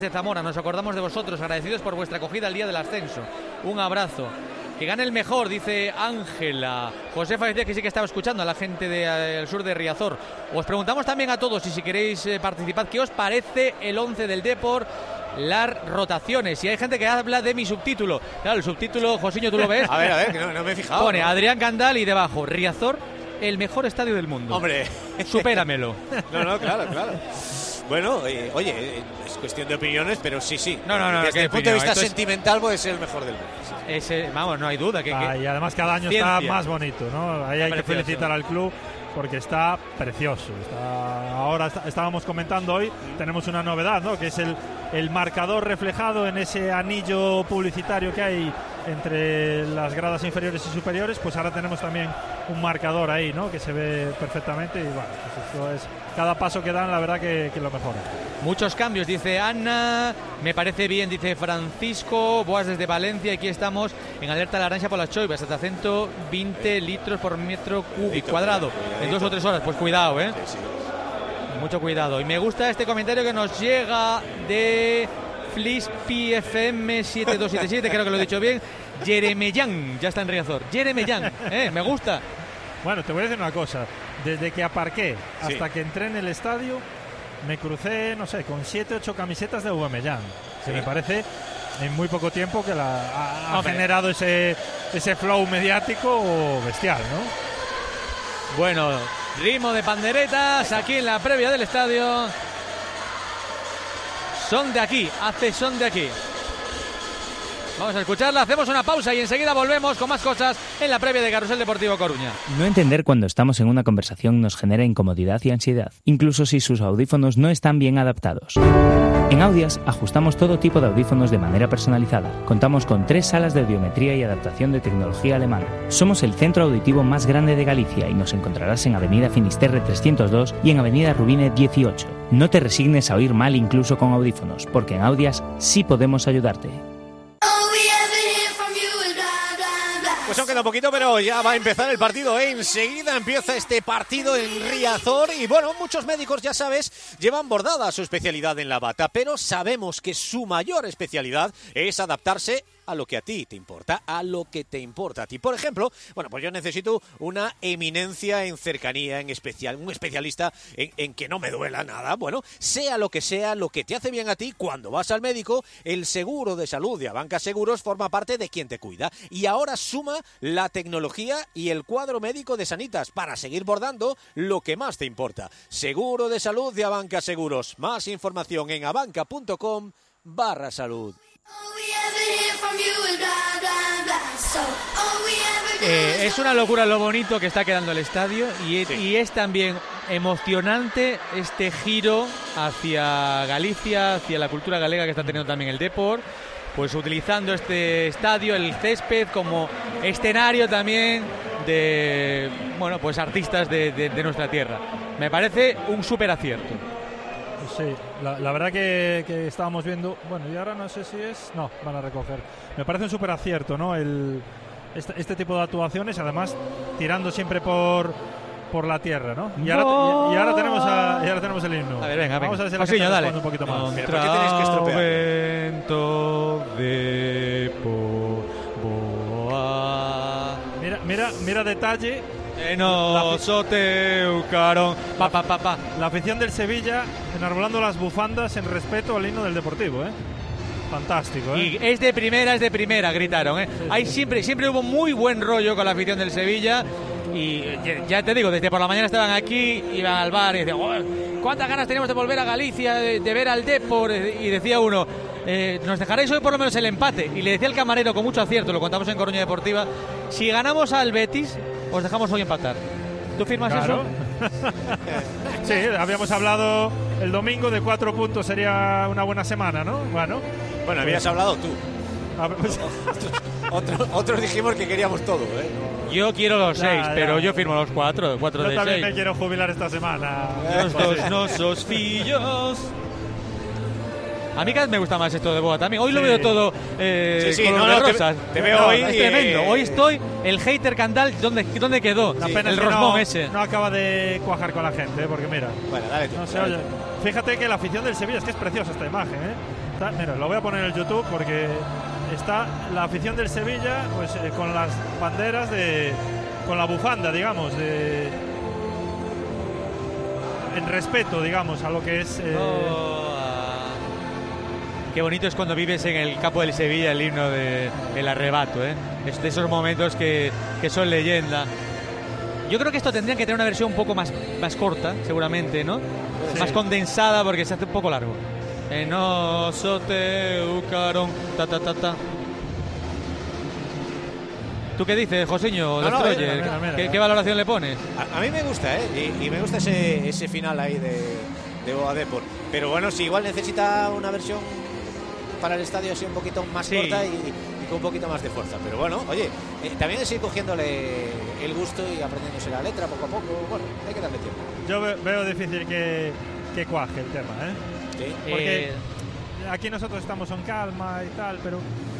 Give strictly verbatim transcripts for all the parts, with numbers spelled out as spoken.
de Zamora, nos acordamos de vosotros, agradecidos por vuestra acogida el día del ascenso. Un abrazo. Que gane el mejor, dice Ángela. Josefa decía que sí que estaba escuchando a la gente del sur de Riazor. Os preguntamos también a todos, y si queréis eh, participar, ¿qué os parece el once del Depor? Las rotaciones. Y hay gente que habla de mi subtítulo. Claro, el subtítulo, Josiño, ¿tú lo ves? A ver, a ver, que no, no me he fijado. Pone ¿no? Adrián Candal y debajo, Riazor, el mejor estadio del mundo. Hombre. Supéramelo. No, no, claro, claro. Bueno, eh, oye, eh, es cuestión de opiniones, pero sí, sí. No, no, no. Desde el punto de vista sentimental es... puede ser el mejor del mundo. Sí. Ese, vamos, no hay duda. Que, ah, que... Y además cada año Ciencia. Está más bonito, ¿no? Ahí hay precioso. Que felicitar al club porque está precioso. Está... Ahora está... estábamos comentando hoy, mm. tenemos una novedad, ¿no? Que es el, el marcador reflejado en ese anillo publicitario que hay entre las gradas inferiores y superiores. Pues ahora tenemos también un marcador ahí, ¿no? Que se ve perfectamente y bueno, pues esto es... Cada paso que dan, la verdad que, que lo mejora. Muchos cambios, dice Ana. Me parece bien, dice Francisco. Boas desde Valencia. Aquí estamos en alerta naranja por las choivas. Hasta ciento veinte litros por metro cúbico cuadrado. En dos o tres horas. Pues cuidado, ¿eh? Sí, sí. Mucho cuidado. Y me gusta este comentario que nos llega de Flispi F M siete dos siete siete. Creo que lo he dicho bien. Yeremellán. Ya está en Riazor. Yeremellán. ¿Eh? Me gusta. Bueno, te voy a decir una cosa. Desde que aparqué hasta sí. que entré en el estadio, me crucé, no sé, con siete, ocho camisetas de Aubameyang. Sí. Que me parece en muy poco tiempo que la, ha, ha generado ese, ese flow mediático bestial, ¿no? Bueno, ritmo de panderetas aquí en la previa del estadio. Son de aquí, hace son de aquí. Vamos a escucharla, hacemos una pausa y enseguida volvemos con más cosas en la previa de Carrusel Deportivo Coruña. No entender cuando estamos en una conversación nos genera incomodidad y ansiedad, incluso si sus audífonos no están bien adaptados. En Audias ajustamos todo tipo de audífonos de manera personalizada. Contamos con tres salas de audiometría y adaptación de tecnología alemana. Somos el centro auditivo más grande de Galicia y nos encontrarás en Avenida Finisterre trescientos dos y en Avenida Rubine dieciocho. No te resignes a oír mal incluso con audífonos, porque en Audias sí podemos ayudarte. Pues aún queda un poquito, pero ya va a empezar el partido, ¿eh? Enseguida empieza este partido en Riazor y bueno, muchos médicos, ya sabes, llevan bordada su especialidad en la bata, pero sabemos que su mayor especialidad es adaptarse a lo que a ti te importa, a lo que te importa a ti. Por ejemplo, bueno, pues yo necesito una eminencia en cercanía, en especial, un especialista en, en que no me duela nada. Bueno, sea lo que sea, lo que te hace bien a ti, cuando vas al médico, el seguro de salud de Abanca Seguros forma parte de quien te cuida. Y ahora suma la tecnología y el cuadro médico de Sanitas para seguir bordando lo que más te importa. Seguro de salud de Abanca Seguros. Más información en abanca.com barra salud. Eh, es una locura lo bonito que está quedando el estadio y, sí. y es también emocionante este giro hacia Galicia, hacia la cultura galega que está teniendo también el Depor, pues utilizando este estadio, el césped, como escenario también de, bueno, pues artistas de, de, de nuestra tierra. Me parece un súper acierto. Sí, la, la verdad que, que estábamos viendo, bueno, y ahora no sé si es, no, van a recoger. Me parece un súper acierto, ¿no? El, este, este tipo de actuaciones, además tirando siempre por por la tierra, ¿no? Y ahora, y, y ahora tenemos a, y ahora tenemos el himno. A ver, venga, vamos venga. a ver si la Josiño, gente dale. responde un poquito más. ¿Pero por qué tenéis que estropear? Mira, mira, mira detalle. No, Soteu, Carón, pa, pa, pa, pa. La afición del Sevilla enarbolando las bufandas en respeto al himno del Deportivo, ¿eh? Fantástico, ¿eh? Y es de primera, es de primera, gritaron, ¿eh? Sí, Hay sí. siempre, siempre hubo muy buen rollo con la afición del Sevilla. Y ya te digo, desde por la mañana estaban aquí, iban al bar y decían, oh, ¿cuántas ganas tenemos de volver a Galicia, de, de ver al Depor? Y decía uno, eh, nos dejaréis hoy por lo menos el empate. Y le decía el camarero con mucho acierto, lo contamos en Coruña Deportiva, si ganamos al Betis, os dejamos hoy empatar. ¿Tú firmas claro. eso? Sí, habíamos hablado el domingo de cuatro puntos, sería una buena semana, ¿no? Bueno, bueno habías hablado tú. Pues, Otros, otros dijimos que queríamos todo, ¿eh? Yo quiero los ya, seis, ya. pero yo firmo los cuatro, cuatro yo de también seis. me quiero jubilar esta semana. Los dos nosos fillos. A mí cada vez me gusta más esto de Boa también. Hoy sí. lo veo todo eh, sí, sí, color no, de no, rosas. Te, te veo no, hoy. Es tremendo. Hoy estoy el hater Candal. ¿Dónde, dónde quedó? La Sí, pena el es que rosmón no, ese. no acaba de cuajar con la gente, ¿eh? Porque mira. Bueno, dale tú. No sé, dale oye, tú. fíjate que la afición del Sevilla es que es preciosa esta imagen, ¿eh? Está, mira, lo voy a poner en el YouTube porque está la afición del Sevilla pues eh, con las banderas de, con la bufanda, digamos, de, en respeto, digamos, a lo que es. Eh, oh, ah. Qué bonito es cuando vives en el campo del Sevilla el himno de El Arrebato, ¿eh? Es de esos momentos que, que son leyenda. Yo creo que esto tendrían que tener una versión un poco más, más corta, seguramente, ¿no? Sí. Más condensada porque se hace un poco largo. Eh, no sote ucaron, ta ta ta ta. ¿Tú qué dices, Joseño? No, no, mira, mira, mira, ¿Qué, ¿Qué valoración le pones? A, a mí me gusta, ¿eh? Y, y me gusta ese, ese final ahí de, de Boa Depor. Pero bueno, si igual necesita una versión para el estadio así un poquito más sí. corta y, y con un poquito más de fuerza. Pero bueno, oye, eh, también es ir cogiéndole el gusto y aprendiéndose la letra poco a poco. Bueno, hay que darle tiempo. Yo ve, veo difícil que, que cuaje el tema, ¿eh? Sí. Porque eh... aquí nosotros estamos en calma y tal, pero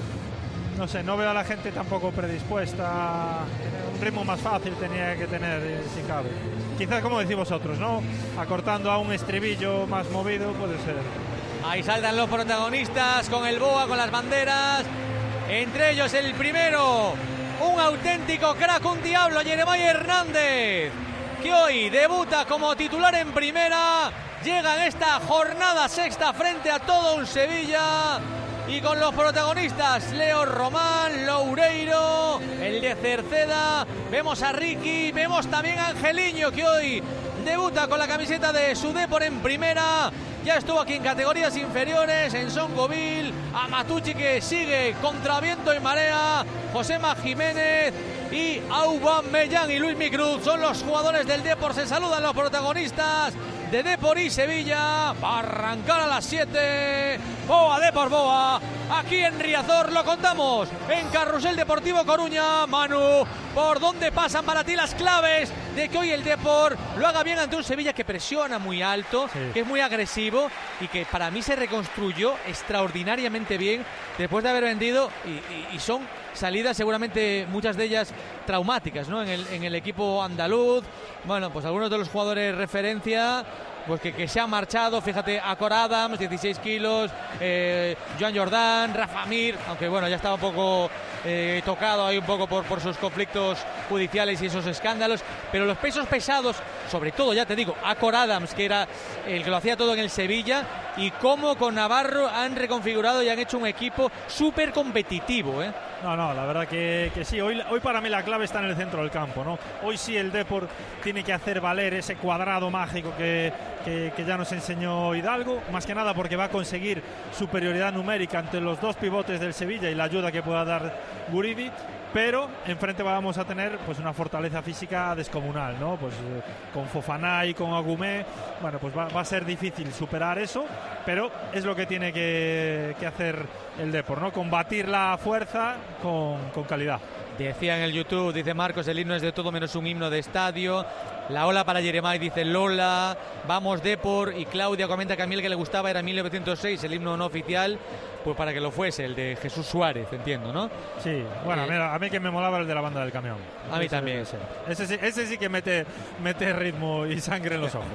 no sé, no veo a la gente tampoco predispuesta. Un ritmo más fácil tenía que tener, si cabe. Quizás, como decís vosotros, ¿no? Acortando a un estribillo más movido puede ser. Ahí saltan los protagonistas con el Boa, con las banderas. Entre ellos el primero, un auténtico crack, un diablo, Jeremiah Hernández, que hoy debuta como titular en primera. Llega en esta jornada sexta frente a todo un Sevilla. Y con los protagonistas, Leo Román, Loureiro, el de Cerceda. Vemos a Ricky, vemos también a Angeliño, que hoy debuta con la camiseta de su Depor en primera. Ya estuvo aquí en categorías inferiores, en Songoville. A Matucci, que sigue contra viento y marea. Josema Jiménez y Aubameyang y Luis Micruz son los jugadores del Depor. Se saludan los protagonistas de Depor y Sevilla. Va a arrancar a las siete. Boa Depor Boa. Aquí en Riazor lo contamos. En Carrusel Deportivo Coruña. Manu, ¿por dónde pasan para ti las claves de que hoy el Depor lo haga bien ante un Sevilla que presiona muy alto, sí. que es muy agresivo y que para mí se reconstruyó extraordinariamente bien después de haber vendido y, y, y son salidas seguramente muchas de ellas traumáticas, ¿no? En el, en el equipo andaluz. Bueno, pues algunos de los jugadores referencia pues que, que se han marchado, fíjate, Acor Adams, dieciséis kilos, eh, Joan Jordán, Rafa Mir, aunque bueno, ya estaba un poco eh, tocado ahí un poco por, por sus conflictos judiciales y esos escándalos, pero los pesos pesados, sobre todo, ya te digo, Acor Adams, que era el que lo hacía todo en el Sevilla, y cómo con Navarro han reconfigurado y han hecho un equipo súper competitivo, ¿eh? No, no, la verdad que, que sí. Hoy, hoy para mí la clave está en el centro del campo, ¿no? Hoy sí el Depor tiene que hacer valer ese cuadrado mágico que, que, que ya nos enseñó Hidalgo, más que nada porque va a conseguir superioridad numérica ante los dos pivotes del Sevilla y la ayuda que pueda dar Guridi. Pero enfrente vamos a tener pues una fortaleza física descomunal, ¿no? Pues eh, con Fofana y con Agumé, bueno, pues va, va a ser difícil superar eso, pero es lo que tiene que, que hacer el Depor, ¿no? Combatir la fuerza con, con calidad. Decía en el YouTube, dice Marcos, el himno es de todo menos un himno de estadio. La ola para Jeremiah, dice Lola. Vamos Depor. Y Claudia comenta que a mí el que le gustaba era mil novecientos seis, el himno no oficial, pues para que lo fuese, el de Jesús Suárez, entiendo, ¿no? Sí, bueno, eh, mira, a mí que me molaba el de la banda del camión. A mí ese, también. Ese, ese, sí, ese sí que mete, mete ritmo y sangre en los ojos.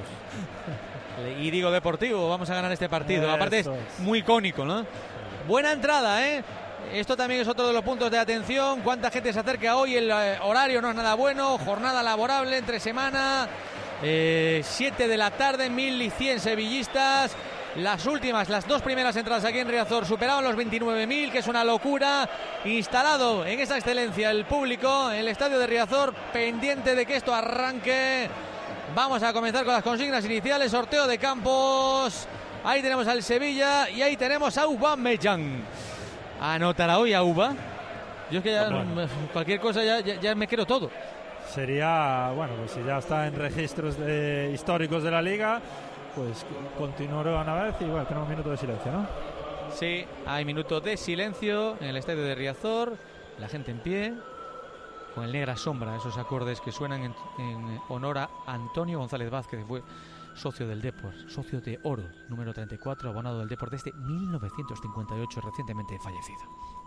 Y digo deportivo, vamos a ganar este partido. Eso Aparte es, es muy icónico, ¿no? Buena entrada, ¿eh? Esto también es otro de los puntos de atención. ¿Cuánta gente se acerca hoy? El eh, horario no es nada bueno. Jornada laborable entre semana. Eh, siete de la tarde, mil cien sevillistas. Las últimas, las dos primeras entradas aquí en Riazor superaban los veintinueve mil, que es una locura. Instalado en esa excelencia el público en el estadio de Riazor, pendiente de que esto arranque. Vamos a comenzar con las consignas iniciales. Sorteo de campos. Ahí tenemos al Sevilla y ahí tenemos a Aubameyang. ¿Anotará hoy a Uba? Yo es que ya bueno. cualquier cosa ya, ya, ya me quiero todo. Sería, bueno, pues si ya está en registros de, históricos de la Liga, pues continuará una vez y bueno, tenemos un minuto de silencio, ¿no? Sí, hay minuto de silencio en el estadio de Riazor, la gente en pie, con el Negra Sombra, esos acordes que suenan en, en honor a Antonio González Vázquez, que fue socio del Depor, socio de oro, número treinta y cuatro, abonado del Depor desde mil novecientos cincuenta y ocho, recientemente fallecido.